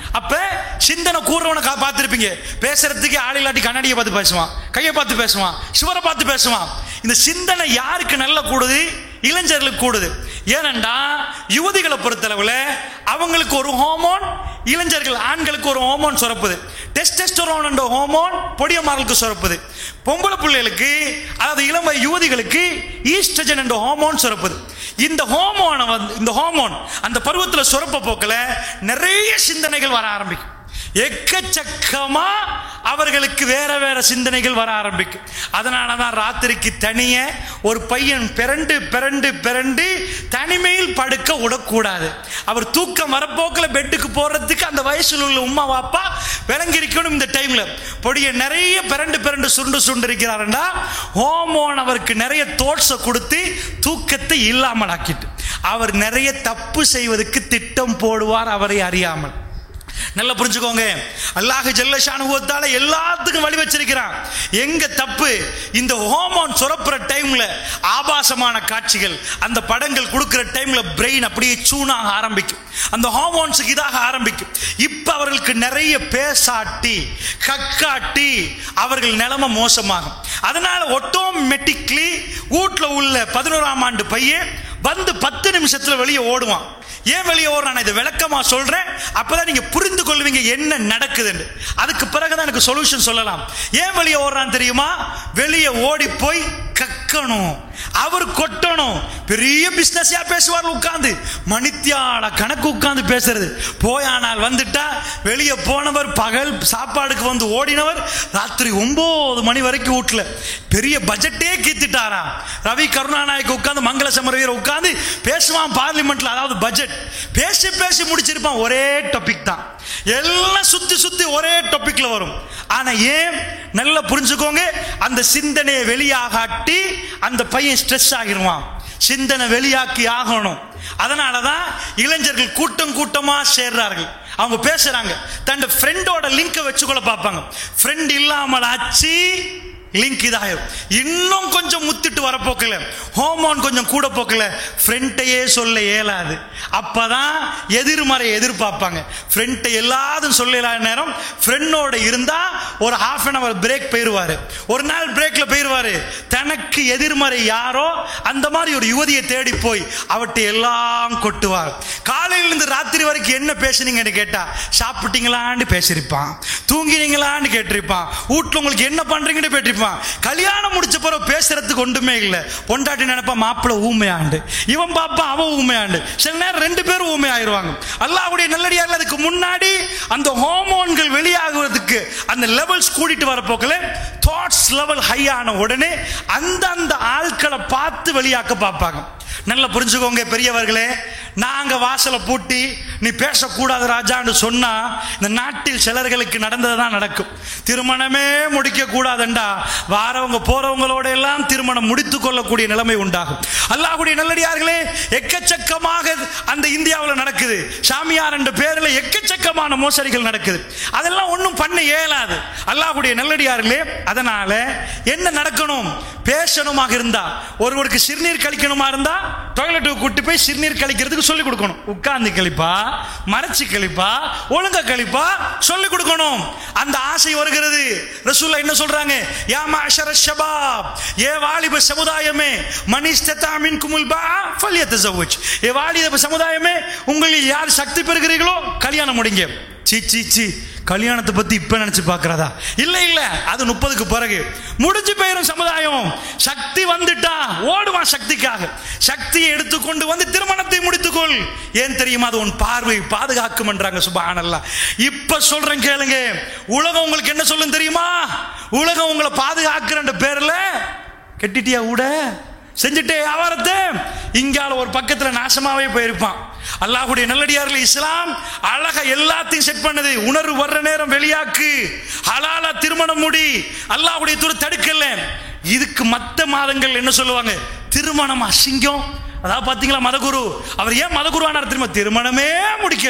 அப்ப சிந்தனை கூறுறவனை பார்த்திருப்பீங்க, பேசுறதுக்கு ஆள் இல்லாட்டி கண்ணாடியை பார்த்து பேசுவான், கையை பார்த்து பேசுவான், சுவரை பார்த்து பேசுவான். இந்த சிந்தனை யாருக்கு நல்ல கூடுது? இளைஞர்களுக்கு கூடுது. ஏனென்றா யுவதிகளை பொறுத்தளவுல அவங்களுக்கு ஒரு ஹோமோன், இளைஞர்கள் ஆண்களுக்கு ஒரு ஹோமோன் சுரப்புது. டெஸ்டெஸ்டரோன் என்ற ஹோமோன் பொடியமார்களுக்கு சுரப்புது. பொம்பளை பிள்ளைகளுக்கு, அதாவது இளம் யுவதிகளுக்கு ஈஸ்ட்ரஜன் என்ற ஹோமோன் சுரப்புது. இந்த ஹோமோனை வந்து இந்த ஹோமோன் அந்த பருவத்தில் சுரப்ப போக்கல நிறைய சிந்தனைகள் வர ஆரம்பிக்கும். எக்கச்சக்கமா அவர்களுக்கு வேற வேற சிந்தனைகள் வர ஆரம்பிக்கும். அதனாலதான் ராத்திரிக்கு தனிய ஒரு பையன் பிறண்டு பிறண்டு பிறண்டு தனிமையில் படுக்க விடக்கூடாது. அவர் தூக்கம் வரப்போக்கில் பெட்டுக்கு போறதுக்கு அந்த வயசுல உள்ள உமா வாப்பா விளங்கிருக்கணும். இந்த டைம்ல பொடிய நிறைய பிறண்டு பிறண்டு சுண்டு சுண்டு இருக்கிறாருண்டா ஹோமோன் அவருக்கு நிறைய தோட்ஸை கொடுத்து தூக்கத்தை இல்லாமல் ஆக்கிட்டு அவர் நிறைய தப்பு செய்வதற்கு திட்டம் போடுவார் அவரை அறியாமல். நல்லா புரிஞ்சுக்கோங்க, அல்லாஹ் ஜல்ல ஷானுஹு எல்லாத்துக்கும் வழி வச்சிருக்கிறான். எங்க தப்பு? இந்த ஹோமோன் சுரப்புற டைம்ல ஆபாசமான காட்சிகள், அந்த படங்கள் கொடுக்கிற டைம்ல பிரெயின் அப்படியே சூனாக ஆரம்பிக்கும், அந்த ஹார்மோன்ஸுக்கு இதாக ஆரம்பிக்கும். இப்ப அவர்களுக்கு நிறைய பேசாட்டி கக்காட்டி அவர்கள் நிலைமை மோசமாகும். அதனால ஆட்டோமேட்டிக்லி வீட்டில் உள்ள பதினோராம் ஆண்டு பையன் வந்து பத்து நிமிஷத்துல வெளியே ஓடுவான். ஏன் வெளியே ஓடுறான்? இதை விளக்கமா சொல்றேன், அப்பதான் நீங்க புரிந்து கொள்வீங்க என்ன நடக்குதுன்னு. அதுக்கு பிறகுதான் எனக்கு சொல்யூஷன் சொல்லலாம். ஏன் வெளியே ஓடுறான் தெரியுமா? வெளியே ஓடி போய் கக்கணும், அவர் கொட்டணும். பெரிய பிசினஸா பேசுவார், உட்கார்ந்து மணித்தியால கணக்கு உட்கார்ந்து பேசுறது. போயானால் வந்துட்டா வெளியே போனவர் பகல் சாப்பாடுக்கு வந்து ஓடினவர் ராத்திரி ஒன்பது மணி வரைக்கும் வீட்டுல பெரிய பட்ஜெட்டே கீத்துட்டாரா. ரவி கருணாநாயக்கு உட்கார்ந்து மங்கள சமரவீர உட்கார்ந்து பேசுவான் பார்லிமெண்ட்ல. அதாவது பட்ஜெட் பேசி பேசி முடிச்சிருப்பான். ஒரே டாபிக் தான், எல்லாம் சுத்தி சுத்தி ஒரே டாபிக்ல வரும். ஆனா ஏன் நல்லா புரிஞ்சுக்கோங்க, அந்த சிந்தனையை வெளியாகாட்டி அந்த பையன் ஸ்ட்ரெஸ் ஆகிருவான். சிந்தனை வெளியாக்கி ஆகணும். அதனாலதான் இளைஞர்கள் கூட்டம் கூட்டமா சேர்றார்கள். அவங்க பேசுறாங்க, தன் ஃப்ரெண்டோட லிங்கை வச்சுக்கொள்ள பார்ப்பாங்க. ஃப்ரெண்ட் இல்லாமல் ஆச்சு லிங்க் இதாயிரும். இன்னும் கொஞ்சம் முத்திட்டு வரப்போக்கல, ஹோமோன் கொஞ்சம் கூட போக்கல, ஃப்ரெண்டையே சொல்ல இயலாது. அப்பதான் எதிர்மறை எதிர்பார்ப்பாங்க. ஃப்ரெண்டை எல்லாரும் சொல்ல நேரம் ஃப்ரெண்டோட இருந்தா ஒரு ஹாஃப் அன் அவர் பிரேக் போயிருவாரு, ஒரு நாள் பிரேக்ல போயிருவாரு. தனக்கு எதிர்மறை யாரோ அந்த மாதிரி ஒரு யுவதியை தேடி போய் அவட்டை எல்லாம் கொட்டுவார். காலையிலிருந்து ராத்திரி வரைக்கும் என்ன பேசுனீங்கன்னு கேட்டா சாப்பிட்டீங்களான்னு பேசிருப்பான், தூங்கினீங்களான்னு கேட்டிருப்பான், வீட்டுல உங்களுக்கு என்ன பண்றீங்கன்னு பேட்டிருப்பான். கல்யாணம் முடிச்ச பிறகு பேசுறதுக்கு ஒன்றுமே இல்லை. பொண்டாட்டி நினைப்பா மாப்பிள்ள ஊமையாண்டு, இவன் பாப்பா அவன் ஊமையாண்டு. சில நேரம் ரெண்டு பேரும் ஊமை ஆயிடுவாங்க. அல்லாஹ்வுடைய நல்லடியார்கள் அதுக்கு முன்னாடி அந்த ஹார்மோன்கள் வெளியாகுவதற்கு அந்த லெவல்ஸ் கூட்டிட்டு வரப்போக்கல தாட்ஸ் லெவல் ஹை ஆன உடனே அந்த அந்த ஆட்களை பார்த்து வெளியாக்க பார்ப்பாங்க. நல்லா புரிஞ்சுக்கோங்க பெரியவர்களே, நாங்க வாசலை பூட்டி நீ பேசக்கூடாது ராஜான்னு சொன்னா இந்த நாட்டில் சிலர்களுக்கு நடந்ததுதான் நடக்கும். திருமணமே முடிக்க கூடாதுண்டா வாரவங்க போறவங்களோட எல்லாம் திருமணம் முடித்துக் கொள்ளக்கூடிய நிலைமை உண்டாகும். அல்லாஹ்வுடைய நல்லடியார்களே, எக்கச்சக்கமாக அந்த இந்தியாவில் நடக்குது. சாமியார் என்ற பேரில் எக்கச்சக்கமான மோசடிகள் நடக்குது. அதெல்லாம் ஒன்றும் பண்ண இயலாது அல்லாஹ்வுடைய நல்லடியார்களே. அதனால என்ன நடக்கணும்? பேசணுமாக இருந்தா, ஒருவருக்கு சிறுநீர் கழிக்கணுமா இருந்தா டாய்லெட்டுக்கு கூட்டி போய் சிறுநீர் கழிக்கிறதுக்கு சொல்லிக் கொடுக்கணும். உட்கார்ந்து கழிப்பா, மறைச்சு கழிப்பா, ஒழுங்கா கழிப்பா சொல்லிக் கொடுக்கணும். அந்த ஆசை வருகிறது. ரசூலுல்லாஹ் என்ன சொல்றாங்க? யா மஅஷர ஷபாப், ஏ வாலிப சமுதாயமே, மன் இஸ்ததா மின்குமுல் பா ஃபல்யதஸவஜ், ஏ வாலிப சமுதாயமே, உங்களில் யார் சக்தி பெறுகிறீர்களோ கல்யாணம் முடிங்க. சி சி சி கல்யாணத்தை பத்தி இப்ப நினைச்சு பாக்குறதா? இல்ல இல்ல, அது முப்பதுக்கு பிறகு முடிஞ்சு போயிரும். சமுதாயம் சக்தி வந்துட்டா ஓடுவான் சக்திக்காக. சக்தியை எடுத்துக்கொண்டு வந்து திருமணத்தை முடித்துக்கொள். ஏன் தெரியுமா? அது உன் பார்வை பாதுகாக்கும் என்றாங்க. சுப்ஹானல்லாஹ். இப்ப சொல்றேன் கேளுங்க, உலகம் உங்களுக்கு என்ன சொல்லும் தெரியுமா? உலகம் உங்களை பாதுகாக்கிற பேர்ல கெட்டிட்டியா கூட செஞ்சுட்டே வியாபாரத்தை இங்கால ஒரு பக்கத்துல நாசமாவே போயிருப்பான். அல்லாஹ்வுடைய நல்லடியார்கள் இஸ்லாம் அழகா எல்லாத்தையும் செட் பண்ணது. உணர்வு வர்ற நேரம் வெளியாக்கு, ஹலாலா திருமணம் முடி, அல்லாஹ்வுடைய தூர் தடுக்கல. இதுக்கு மத்த மாதங்கள் என்ன சொல்லுவாங்க? திருமணம் அசிங்கம். அதாவது பாத்தீங்களா, மதகுரு அவர் ஏன் மதகுரு ஆனார் தெரியுமா? திருமணமே முடிக்கல.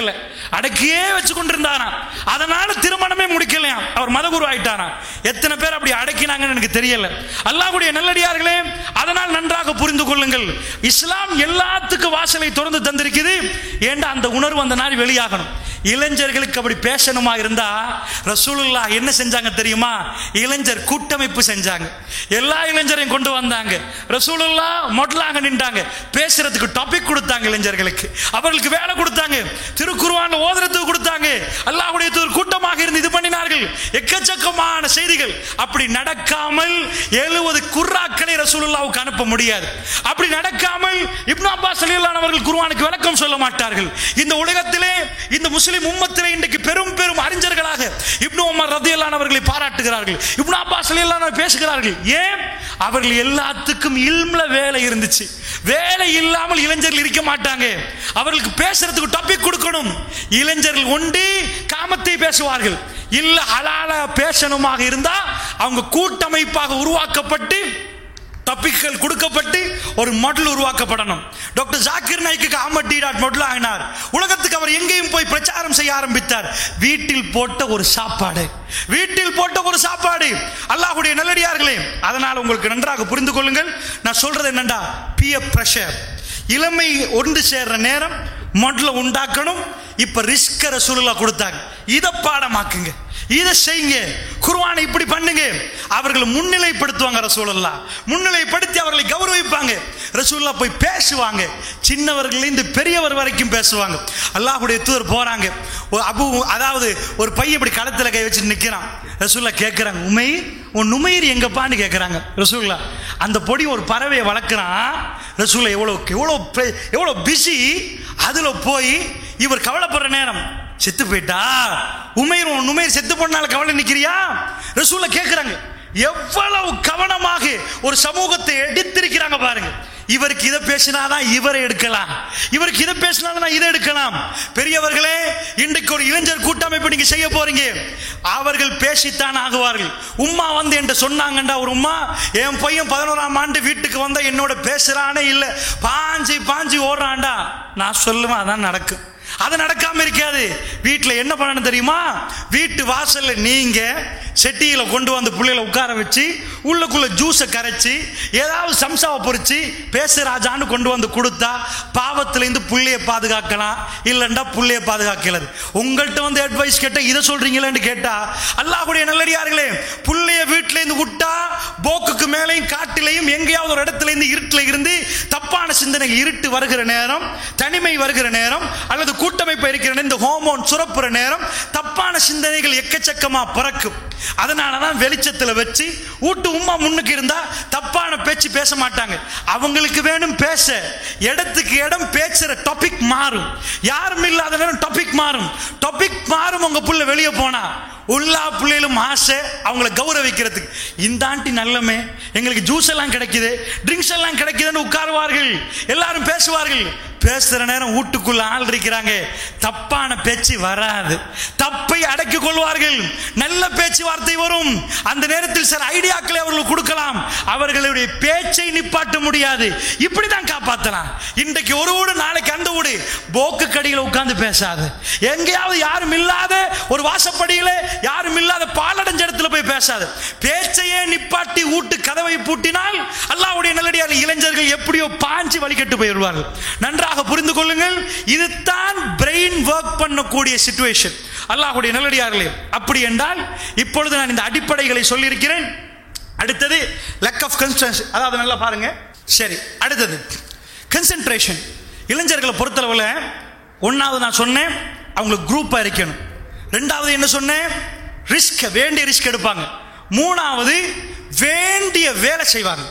அடக்கியே வச்சு கொண்டிருந்தாராம். அதனால திருமணமே முடிக்கலையாம், அவர் மதகுரு ஆயிட்டாராம். எத்தனை பேர் அப்படி அடக்கினாங்கன்னு எனக்கு தெரியல. அல்லாஹ்வுடைய நல்லடியார்களே, அதனால் நன்றாக புரிந்து கொள்ளுங்கள், இஸ்லாம் எல்லாத்துக்கும் வாசலை திறந்து தந்திருக்குது. ஏண்டா அந்த உணர்வு அந்த நாள் வெளியாகணும். இளைஞர்களுக்கு அப்படி பேசணுமா இருந்தா ரசூலுல்லாஹ் என்ன செஞ்சாங்க தெரியுமா? இளைஞர் கூட்டமைப்பு செஞ்சாங்க. எல்லா இளைஞரையும் கொண்டு வந்தாங்க. ரசூலுல்லாஹ் மொட்லாக நின்றாங்க, பேசுறதுக்கு டாபிக் கொடுத்தாங்க, இளைஞர்களுக்கு அவர்களுக்கு வேலை கொடுத்தாங்க, திருக்குர்ஆன்ல ஓதுறதுக்கு கொடுத்தாங்க. அல்லாஹ்வுடைய தூதர் கூட்டமாக இருந்து இது பண்ணினார்கள். எக்கச்சக்கமான செய்திகள். அப்படி நடக்காமல் எழுபது குர்ராக்களை ரசூலுல்லாஹ்வுக்கு அனுப்ப முடியாது. அப்படி நடக்காமல் இப்னு அப்பாஸ் ரலியல்லாஹு அன்ஹு அவர்கள் குர்ஆனுக்கு விளக்கம் சொல்ல மாட்டார்கள். இந்த உலகத்திலே இந்த முஸ்லிம் உம்மத்திலே இன்றைக்கு பெரும் பெரும் அறிஞர்களாக இப்னு உமர் ரலியல்லாஹு அன்ஹு அவர்களை பாராட்டுகிறார்கள், இப்னு அப்பாஸ் ரலியல்லாஹு அன்ஹு பேசுகிறார்கள். ஏன்? அவர்கள் எல்லாத்துக்கும் இல்ம்ல வேலை இருந்துச்சு. வேலை இல்லாமல் இளைஞர்கள் இருக்க மாட்டாங்க. அவர்களுக்கு பேசுறதுக்கு டாபிக் கொடுக்கணும். இளைஞர்கள் ஒண்டி காமத்தை பேசுவார்கள், இல்ல ஹலால பேசணுமாக இருந்தா அவங்க கூட்டமைப்பாக உருவாக்கப்பட்டு டாபிக்கள் கொடுக்கப்பட்டு ஒரு மாடல் உருவாக்கப்படணும். டாக்டர் ஜாக்கிர் நாய்க்கு அஹ்மத் டீடாட் மாடல் ஆகினார். உலகத்துக்கு அவர் எங்கேயும் போய் பிரச்சாரம் செய்ய ஆரம்பித்தார். வீட்டில் போட்ட ஒரு சாப்பாடு, வீட்டில் போட்ட ஒரு சாப்பாடு. அல்லாஹ்வுடைய நல்லடியார்களே, அதனால் உங்களுக்கு நன்றாக புரிந்து கொள்ளுங்கள். நான் சொல்றது என்னண்டா, பியர் பிரஷர், இளமை ஒன்று சேர்ற நேரம் மாடல உண்டாக்கணும். இப்ப ரிஸ்க் ரசூலுல்லாஹ் கொடுத்தாங்க, இதை பாடமாக்குங்க, இதை செய்யுங்க, குர்ஆனை இப்படி பண்ணுங்க. அவர்களை முன்னிலைப்படுத்துவாங்க ரசூலுல்லாஹ், முன்னிலைப்படுத்தி அவர்களை கௌரவிப்பாங்க. ரசூலுல்லாஹ் போய் பேசுவாங்க, சின்னவர்களிலிருந்து பெரியவர் வரைக்கும் பேசுவாங்க. அல்லாஹ்வுடைய தூதர் போறாங்க, அபு அதாவது ஒரு பையன் இப்படி களத்துல கை வச்சுட்டு நிக்கிறான். ரசூலுல்லாஹ் கேட்கிறாங்க, உமைர் உன் நுமைர் எங்கப்பான்னு கேட்கிறாங்க. ரசூலுல்லாஹ் அந்த பொடி ஒரு பறவையை வளர்க்குறான். ரசூலுல்லாஹ் எவ்வளவு எவ்வளவு எவ்வளவு பிஸி. அதுல போய் இவர் கவலைப்படுற நேரம், செத்து போயிட்டா உமைர், உன் உமைர் செத்து போனால கவலை நிக்கிறியா? ரசூலுல்லாஹ் கேட்கிறாங்க. எவ்வளவு கவனமாக ஒரு சமூகத்தை எடுத்திருக்கிறாங்க பாருங்க. இவருக்கு இதை பேசினாதான் இவரை எடுக்கலாம், இவருக்கு இதை பேசினாதான் இதை எடுக்கலாம். பெரியவர்களே, இன்றைக்கு ஒரு இளைஞர் கூட்டமைப்பு நீங்க செய்ய போறீங்க, அவர்கள் பேசித்தான் ஆகுவார்கள். உம்மா வந்து என்று சொன்னாங்கண்டா, ஒரு உம்மா, என் பையன் பதினோராம் ஆண்டு வீட்டுக்கு வந்தா என்னோட பேசுறானே இல்ல, பாஞ்சு பாஞ்சு ஓடுறான்டா, நான் சொல்லுவேன் அதான் நடக்கும். அது நடக்காம இருக்காது. வீட்டுல என்ன பண்ணணும் தெரியுமா? வீட்டு வாசல்ல நீங்க செட்டியில கொண்டு வந்து புள்ளையில உட்கார வச்சு உள்ளுக்குள்ள ஜூஸை கரைச்சி ஏதாவது சம்சாவை பொறிச்சு பேசு ராஜான்னு கொண்டு வந்து கொடுத்தா பாவத்திலேருந்து புள்ளைய பாதுகாக்கலாம், இல்லைண்டா புள்ளைய பாதுகாக்கிறது. உங்கள்கிட்ட வந்து அட்வைஸ் கேட்ட இதை சொல்றீங்களேன்னு கேட்டா, அல்லாஹ்வுடைய நல்லடியார்களே, புள்ளைய வீட்டுல இருந்து விட்டா போக்குக்கு மேலையும் காட்டிலையும் எங்கேயாவது ஒரு இடத்துல இருந்து இருட்டுல இருந்து தப்பான சிந்தனை, இருட்டு வருகிற நேரம், தனிமை வருகிற நேரம், அல்லது கூட்டமைப்பு இருக்கிற இந்த ஹோமோன் சுரப்புற நேரம் தப்பான சிந்தனைகள் எக்கச்சக்கமா பிறக்கும். அதனாலதான் வெளிச்சத்துல வச்சு ஊட்டு உம்மா முன்னுக்கு இருந்தா தப்பான பேச்சு பேச மாட்டாங்க. அவங்களுக்கு வேணும் பேச, இடத்துக்கு இடம் பேசுற டாபிக் மாறும். யாரும் இல்லாத நேரம் டாபிக் மாறும். டாபிக் மாறும். உங்க புள்ள வெளியே போனா எல்லா பிள்ளைகளும் ஆசை அவங்களை கௌரவிக்கிறதுக்கு, இந்த ஆண்டி நல்லமே, எங்களுக்கு ஜூஸ் எல்லாம் கிடைக்குது, ட்ரிங்க்ஸ் எல்லாம் கிடைக்குதுன்னு உட்காருவார்கள், எல்லாரும் பேசுவார்கள். பேசுற நேரம் வீட்டுக்குள்ள ஆள் இருக்கிறாங்க, தப்பான பேச்சு வராது, தப்பை அடக்கிக் கொள்வார்கள், நல்ல பேச்சுவார்த்தை வரும். அந்த நேரத்தில் சில ஐடியாக்களை அவர்கள் கொடுக்கலாம், அவர்களுடைய பேச்சை நிப்பாட்ட முடியாது. இப்படிதான் காப்பாற்றலாம். இன்றைக்கு ஒரு வீடு, நாளைக்கு அந்த வீடு. போக்கு கடிகளை உட்கார்ந்து பேசாது, எங்கேயாவது யாரும் இல்லாத ஒரு வாசப்படியில யாரும் இல்லாத பாலடைஞ்ச இடத்துல போய் பேசாது. பேச்சையே நிப்பாட்டி வீட்டு கதவை பூட்டினால் அல்லாஹ்வுடைய நல்லடியார் இளைஞர்கள் எப்படியோ பாஞ்சு வழிகட்டு போயிடுவார்கள். நன்றாக புரிந்து கொள்ளுங்கள், இதுதான் பிரெயின் ஒர்க் பண்ணக்கூடிய சிச்சுவேஷன். அல்லாஹ்வுடைய நல்லடியார்களே, அப்படி என்றால் இப்பொழுது நான் இந்த அடிப்படைகளை சொல்லியிருக்கிறேன். அடுத்தது lack of concentration, அதாவது நல்லா பாருங்க. சரி, அடுத்தது கன்சென்ட்ரேஷன். இளைஞர்களை பொறுத்தளவில் ஒன்னாவது நான் சொன்னேன், அவங்களுக்கு குரூப்பா இருக்கணும். ரெண்டாவது என்ன சொன்னேன், ரிஸ்க், வேண்டிய ரிஸ்க் எடுப்பாங்க. மூணாவது வேண்டிய வேலை செய்வாங்க,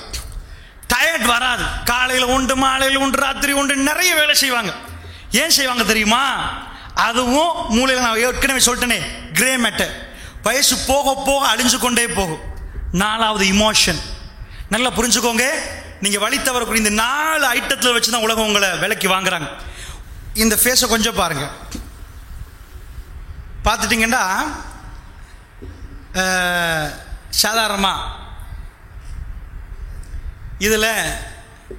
டயர்ட் வராது. காலையில் உண்டு, மாலையில் உண்டு, ராத்திரி உண்டு, நிறைய வேலை செய்வாங்க. ஏன் செய்வாங்க தெரியுமா? அதுவும் மூளையில் நான் ஏற்கனவே சொல்லிட்டேனே, கிரே மேட்டர், வயசு போக போக அழிஞ்சு கொண்டே போகும். நாலாவது இமோஷன். நல்லா புரிஞ்சுக்கோங்க, நீங்க வழி தவறக்கூடிய இந்த நாலு ஐட்டத்தில் வச்சு தான் உலகம் உங்களை விலைக்கு வாங்குறாங்க. இந்த ஃபேஸை கொஞ்சம் பாருங்க, பார்த்துட்டீங்கன்னா சாதாரணமாக இதில்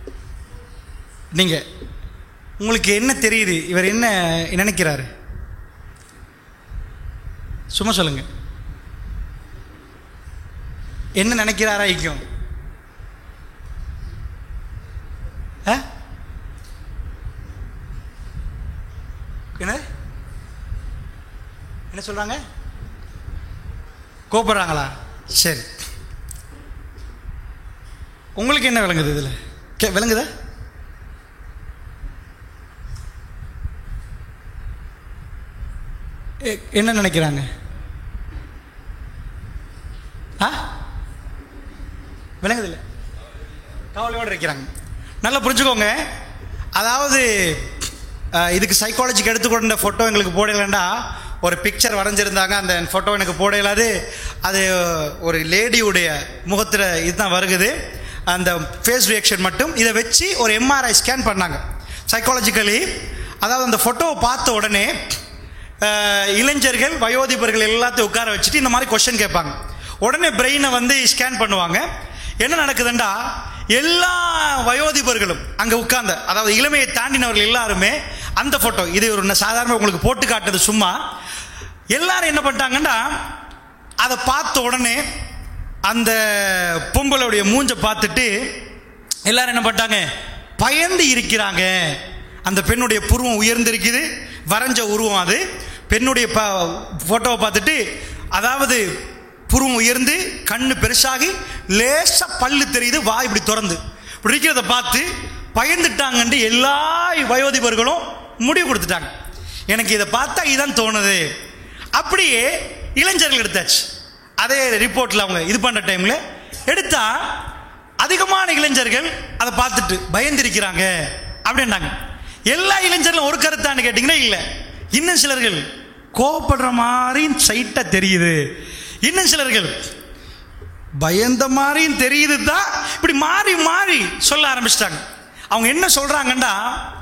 நீங்கள் உங்களுக்கு என்ன தெரியுது, இவர் என்ன நினைக்கிறாரு? சும்மா சொல்லுங்க, என்ன நினைக்கிறாரா ஐக்கும்? என்ன என்ன சொல்றாங்க? கோபப்படுறாங்களா? சரி, உங்களுக்கு என்ன விளங்குது இதில்? கே விளங்குதா? என்ன நினைக்கிறாங்க? ஆ விளங்குது இல்லை, கவலையோடு இருக்கிறாங்க. நல்லா புரிஞ்சுக்கோங்க. அதாவது இதுக்கு சைக்காலஜிக்கு எடுத்துக்கொண்ட ஃபோட்டோ எங்களுக்கு போடலைண்டா, ஒரு பிக்சர் வரைஞ்சிருந்தாங்க, அந்த ஃபோட்டோ எனக்கு போட இயலாது. அது ஒரு லேடியுடைய முகத்தில் இதுதான் வருகுது, அந்த ஃபேஸ் ரியாக்ஷன் மட்டும். இதை வச்சு ஒரு எம்ஆர்ஐ ஸ்கேன் பண்ணாங்க சைக்காலஜிக்கலி. அதாவது அந்த ஃபோட்டோவை பார்த்த உடனே இளைஞர்கள் வயோதிபர்கள் எல்லாத்தையும் உட்கார வச்சுட்டு இந்த மாதிரி கொஸ்டின் கேட்பாங்க. உடனே பிரெயினை வந்து ஸ்கேன் பண்ணுவாங்க. என்ன நடக்குதுண்டா, எல்லா வயோதிபர்களும் அங்கே உட்கார்ந்த, அதாவது இளமையை தாண்டினவர்கள் எல்லாருமே அந்த ஃபோட்டோ, இது ஒரு சாதாரண உங்களுக்கு போட்டு காட்டுறது சும்மா, எல்லாரும் என்ன பண்ணிட்டாங்கன்னா அதை பார்த்த உடனே அந்த பொம்பளுடைய மூஞ்சை பார்த்துட்டு எல்லாரும் என்ன பண்ணிட்டாங்க, பயந்து இருக்கிறாங்க. அந்த பெண்ணுடைய புருவம் உயர்ந்து இருக்குது, வரைஞ்ச உருவம் அது. பெண்ணுடைய ஃபோட்டோவை பார்த்துட்டு, அதாவது புருவம் உயர்ந்து கண்ணு பெருசாகி லேசா பல்லு தெரியுது, வாய் இப்படி திறந்து இப்படி இருக்கிறத பார்த்து பயந்துட்டாங்கன்ட்டு எல்லா வயோதிபர்களும் முடிவு கொடுத்துட்டாங்க. எனக்கு இதை பார்த்தா இதான் தோணுது. அப்படியே இளைஞர்கள் எடுத்தாச்சு. அதே ரிப்போர்ட்டில் அவங்க இது பண்ணுற டைமில் எடுத்தா அதிகமான இளைஞர்கள் அதை பார்த்துட்டு பயந்திருக்கிறாங்க அப்படின்னாங்க. எல்லா இளைஞர்களும் ஒரு கருத்தான்னு கேட்டிங்கன்னா இல்லை. இன்னும் சிலர்கள் கோபப்படுற மாதிரி சைட்டாக தெரியுது, இன்னும் சிலர்கள் பயந்த மாதிரியும் தெரியுது தான், இப்படி மாறி மாறி சொல்ல ஆரம்பிச்சிட்டாங்க. அவங்க என்ன சொல்றாங்கன்னா,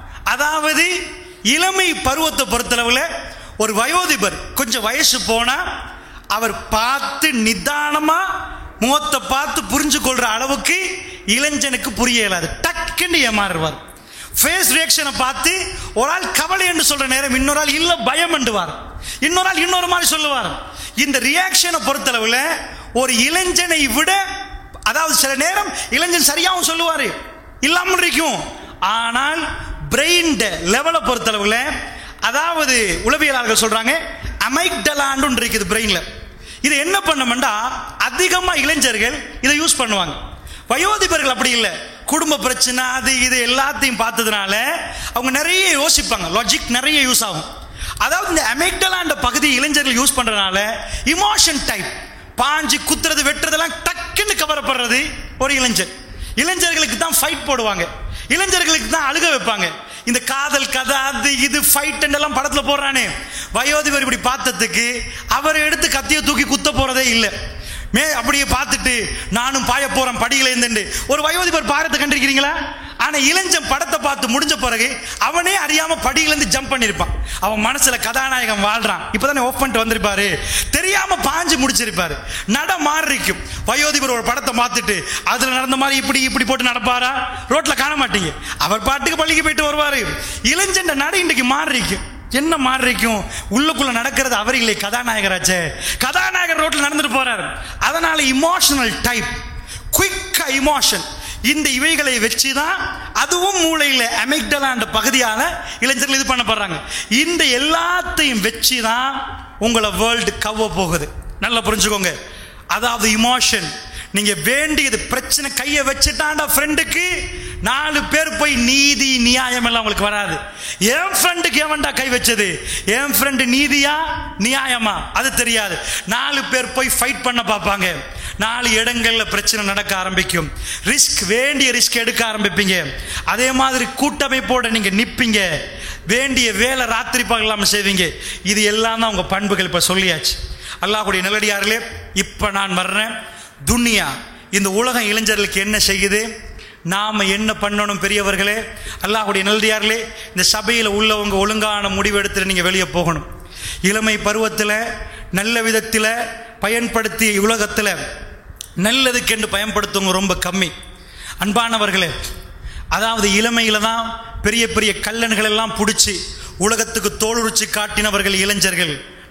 அதாவது இளமை பருவத்தை பொறுத்தளவில் ஒரு வயோதிபர் கொஞ்சம் வயசு போனா அவர் பார்த்து நிதானமா முகத்தை பார்த்து புரிஞ்சு கொள்ற அளவுக்கு இளைஞனுக்கு புரிய இயலாது, டக்குன்னு ஏமாறுவார். ஃபேஸ் ரியாக்ஷனை பார்த்து ஒரு ஆள் கவலை என்று சொல்ற நேரம் இன்னொரு ஆள் இல்ல பயம் என்றுவார், இன்னொரு ஆள் இன்னொரு மாதிரி சொல்லுவார். இந்த ரியாக்ஷனை பொறுத்தளவில் ஒரு இளைஞனை விட, அதாவது சில நேரம் இளைஞன் சரியாகவும் சொல்லுவாரு, இல்லாமல் இருக்கும். ஆனால் பிரெயின் லெவலை பொறுத்தளவில், அதாவது உளவியலாளர்கள் சொல்றாங்க அமைக்டலான்னு இருக்குது பிரெயின்ல. இது என்ன பண்ணமெண்டா அதிகமா இளைஞர்கள் இதை யூஸ் பண்ணுவாங்க. வயோதிபர்கள் அப்படி இல்லை, குடும்ப பிரச்சனை அது இது எல்லாத்தையும் பார்த்ததுனால அவங்க நிறைய யோசிப்பாங்க, லாஜிக் நிறைய யூஸ் ஆகும். அதாவது இந்த அமெக்டலான்ற பகுதி இளைஞர்கள் யூஸ் பண்றதுனால இமோஷன் டைப் பாஞ்சு குத்துறது வெட்டுறதெல்லாம் டக்குன்னு கவரப்படுறது ஒரு இளைஞர். இளைஞர்களுக்கு தான் ஃபைட் போடுவாங்க, இளைஞர்களுக்கு தான் அழுக வைப்பாங்க. இந்த காதல் கதை அது இது ஃபைட் எல்லாம் படத்துல போடுறானே, வயோதிபர் இப்படி பார்த்ததுக்கு அவர் எடுத்து கத்தியை தூக்கி குத்த போறதே இல்லை. மே அப்படியே பார்த்துட்டு நானும் பாய போறேன் படியில இருந்து ஒரு வயோதிபர் பாரத்தை கண்டிருக்கிறீங்களா? ஆனா இளைஞன் படத்தை பார்த்து முடிஞ்ச பிறகு அவனே அறியாம படியில இருந்து ஜம்ப் பண்ணிருப்பான். அவன் மனசுல கதாநாயகன் வாழ்றான், இப்பதானே ஆஃப் பண்ணிட்டு வந்திருப்பாரு, தெரியாம பாஞ்சு முடிச்சிருப்பாரு. நட மாறி இருக்கும். வயோதிபர் ஒரு படத்தை பார்த்துட்டு அதுல நடந்த மாதிரி இப்படி இப்படி போட்டு நடப்பாரா? ரோட்ல காண மாட்டீங்க. அவர் பாட்டுக்கு பள்ளிக்கு போயிட்டு வருவாரு. இளைஞன் நட இன்றைக்கு மாறி இருக்கும். என்ன மாறி இருக்கும்? உள்ளுக்குள்ள நடக்கிறது அவர் இல்லை, கதாநாயகராச்சே. கதாநாயகர் ரோட்ல நடந்துட்டு போறாரு. அதனால இமோஷனல் டைப், குயிக் இமோஷன், இந்த இவைகளை வச்சுதான், அதுவும் மூளையில் அமிக்டலா என்ற பகுதியால இளைஞர்கள் இது பண்ணப்படுறாங்க. இந்த எல்லாத்தையும் வச்சுதான் உங்களை வேர்ல்டு கவ்வ போகுது. நல்லா புரிஞ்சுக்கோங்க. அதாவது இமோஷன், நீங்க வேண்டியது பிரச்சனை கையை வச்சுட்டாண்டா ஃப்ரெண்டுக்கு, நாலு பேர் போய் நீதி நியாயம் எல்லாம் உங்களுக்கு வராது. என் ஃப்ரெண்டுக்கு எவன்டா கை வச்சது, என் ஃப்ரெண்டு நீதியா நியாயமா அது தெரியாது. நாலு பேர் போய் ஃபைட் பண்ண பார்ப்பாங்க, நாலு இடங்கள்ல பிரச்சனை நடக்க ஆரம்பிக்கும். ரிஸ்க், வேண்டிய ரிஸ்க் எடுக்க ஆரம்பிப்பீங்க. அதே மாதிரி கூட்டமைப்போட நீங்க நிப்பீங்க, வேண்டிய வேலை ராத்திரி பகலாம செய்வீங்க. இது எல்லாம் தான் உங்க பண்புகள். இப்ப சொல்லியாச்சு. அல்லாஹ்வுடைய நல்லடியார்களே, இப்ப நான் வர்றேன். துனியா, இந்த உலகம் இளைஞர்களுக்கு என்ன செய்யுது, நாம என்ன பண்ணணும் பெரியவர்களே, அல்லாஹ்வுடைய நல்லடியார்களே. இந்த சபையில் உள்ளவங்க ஒழுங்கான முடிவு எடுத்துட்டு நீங்க வெளியே போகணும். இளமை பருவத்தில் நல்ல விதத்தில் பயன்படுத்தி உலகத்தில் நல்லதுக்கென்று பயன்படுத்துவங்க ரொம்ப கம்மி. அன்பானவர்களே, அதாவது இளமையில தான் பெரிய பெரிய கல்லன்கள் எல்லாம் பிடிச்சி உலகத்துக்கு தோலுரிச்சு காட்டினவர்கள் இளைஞர்கள்.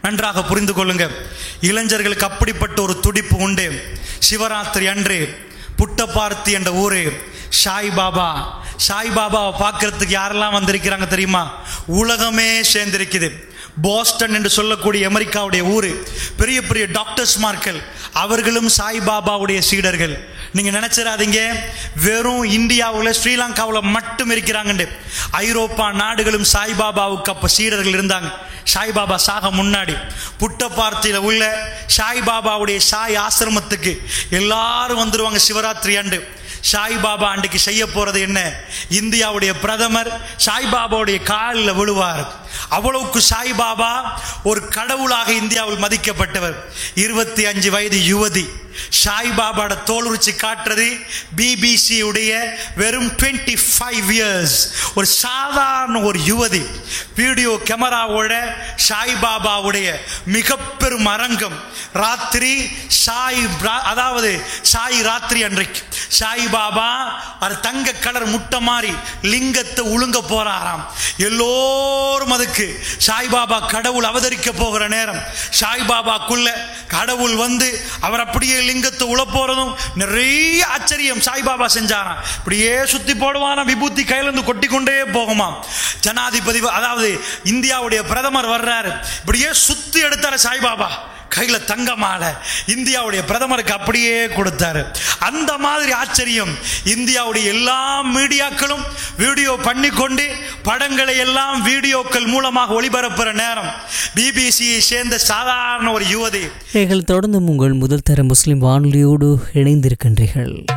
நன்றாக புரிந்து கொள்ளுங்க. இளைஞர்களுக்கு அப்படிப்பட்ட ஒரு துடிப்பு உண்டு. சிவராத்திரி அன்று புட்டபார்த்தி என்ற ஊரு சாய்பாபா சாய்பாபாவை பார்க்கறதுக்கு யாரெல்லாம் வந்திருக்கிறாங்க தெரியுமா? உலகமே சேர்ந்திருக்குது. போஸ்டன் என்று சொல்லக்கூடிய அமெரிக்காவுடைய ஊர், பெரிய பெரிய டாக்டர்ஸ்மார்கள் அவர்களும் சாய்பாபாவுடைய சீடர்கள். நீங்க நினைச்சிடாதீங்க வெறும் இந்தியாவில் ஸ்ரீலங்காவில் மட்டும் இருக்கிறாங்க. ஐரோப்பா நாடுகளும் சாய்பாபாவுக்கு அப்ப சீடர்கள் இருந்தாங்க. சாய்பாபா சாக முன்னாடி புட்டபார்த்தியில உள்ள சாய்பாபாவுடைய சாய் ஆசிரமத்துக்கு எல்லாரும் வந்துருவாங்க சிவராத்திரி ஆண்டு. சாய்பாபா அன்றைக்கு செய்ய போறது என்ன? இந்தியாவுடைய பிரதமர் சாய்பாபாவுடைய காலில் விழுவார். அவ்வளவுக்கு சாய்பாபா ஒரு கடவுளாக இந்தியாவில் மதிக்கப்பட்டவர். இருபத்தி அஞ்சு வயது யுவதி சாய்பாபாவோட தோலுரிச்சு காட்டுறது பிபிசி உடைய வெறும் டுவெண்ட்டி ஃபைவ் இயர்ஸ் ஒரு சாதாரண ஒரு யுவதி வீடியோ கேமராவோட சாய்பாபாவுடைய மிக பெரும் அரங்கம். ராத்திரி சாய் அதாவது சாய் ராத்திரி அன்றைக்கு சாய்பாபா அது தங்க கலர் முட்டை மாதிரி லிங்கத்தை உழுங்க போறாராம். எல்லோரும் அதுக்கு சாய்பாபா கடவுள் அவதரிக்க போகிற நேரம் சாய்பாபாக்குள்ள கடவுள் வந்து அவர் அப்படியே லிங்கத்தை உழ போறதும் நிறைய ஆச்சரியம் சாய்பாபா செஞ்சாராம். இப்படியே சுத்தி போடுவானா, விபூதி கையில இருந்து கொட்டி கொண்டே போகுமா. ஜனாதிபதி அதாவது இந்தியாவுடைய பிரதமர் வர்றாரு, இப்படியே சுத்தி எடுத்தாரு சாய்பாபா கையில தங்க மாலை. இந்தியாவுடைய பிரதமருக்கு அப்படியே கொடுத்தாரு. அந்த மாதிரி ஆச்சரியம் இந்தியாவுடைய எல்லா மீடியாக்களும் வீடியோ பண்ணி கொண்டு படங்களை எல்லாம் வீடியோக்கள் மூலமாக ஒளிபரப்புற நேரம் பிபிசியை சேர்ந்த சாதாரண ஒரு யுவதி. நீங்கள் தொடர்ந்து உங்கள் முதல் தர முஸ்லிம் வானொலியோடு இணைந்திருக்கின்றீர்கள்.